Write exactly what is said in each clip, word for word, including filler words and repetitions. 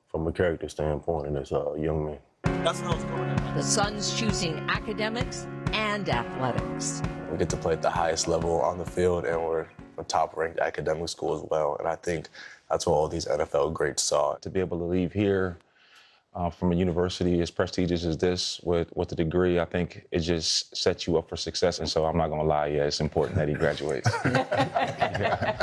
from a character standpoint in this uh, young man. That's what I was going at. The Suns choosing academics and athletics. We get to play at the highest level on the field, and we're a top-ranked academic school as well. And I think that's what all these N F L greats saw. To be able to leave here uh, from a university as prestigious as this with, with a degree, I think it just sets you up for success. And so I'm not going to lie, yeah, it's important that he graduates. Yeah.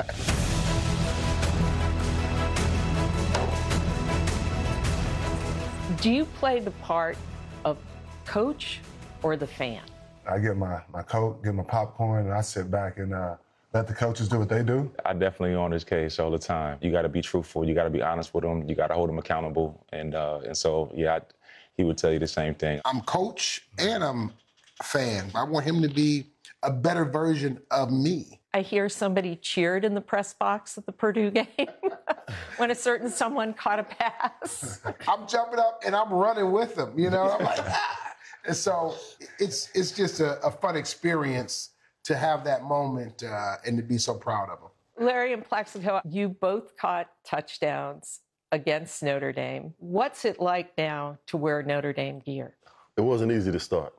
Do you play the part of coach or the fan? I get my, my Coke, get my popcorn, and I sit back and uh, let the coaches do what they do. I definitely on his case all the time. You got to be truthful. You got to be honest with him. You got to hold him accountable. And uh, and so, yeah, I, he would tell you the same thing. I'm coach and I'm a fan. I want him to be a better version of me. I hear somebody cheered in the press box at the Purdue game when a certain someone caught a pass. I'm jumping up and I'm running with them, you know? I'm like, ah! And so it's it's just a, a fun experience to have that moment uh, and to be so proud of them. Larry and Plaxico, you both caught touchdowns against Notre Dame. What's it like now to wear Notre Dame gear? It wasn't easy to start.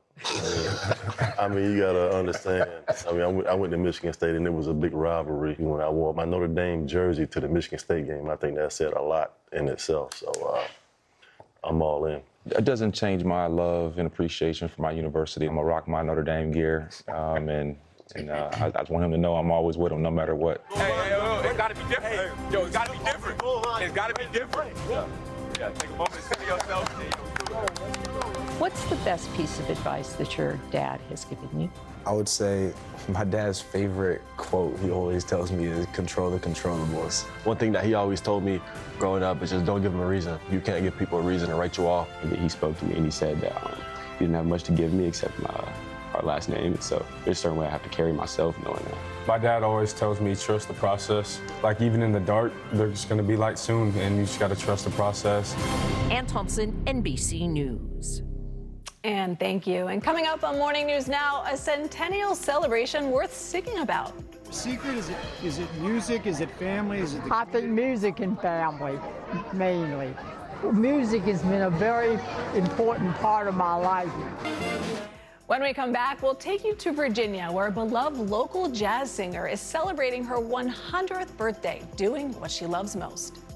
I mean, you got to understand. I mean, I went, I went to Michigan State, and it was a big rivalry when I wore my Notre Dame jersey to the Michigan State game. I think that said a lot in itself, so uh, I'm all in. It doesn't change my love and appreciation for my university. I'm going to rock my Notre Dame gear, um, and, and uh, I, I just want him to know I'm always with him no matter what. Hey, hey, yo, it's got to be different. Yo, it's got to be different. It's got to be different. Yeah, yeah, take a moment to see yourself. What's the best piece of advice that your dad has given you? I would say my dad's favorite quote he always tells me is control the controllables. One thing that he always told me growing up is just don't give them a reason. You can't give people a reason to write you off. He spoke to me and he said that um, he didn't have much to give me except my our last name. So there's a certain way I have to carry myself knowing that. My dad always tells me trust the process. Like even in the dark, there's gonna be light soon and you just gotta trust the process. Ann Thompson, N B C News. And thank you. And coming up on Morning News Now, a centennial celebration worth singing about. Secret, is it, is it music? Is it family? Is it the I think music and family, mainly. Music has been a very important part of my life. When we come back, we'll take you to Virginia, where a beloved local jazz singer is celebrating her one hundredth birthday, doing what she loves most.